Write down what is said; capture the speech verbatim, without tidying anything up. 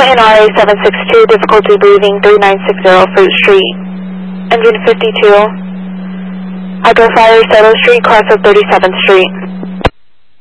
N R A seven six two, difficulty breathing, three nine six zero Fruit Street. Engine fifty-two. Outdoor fire, Settle Street, cross of thirty-seventh Street.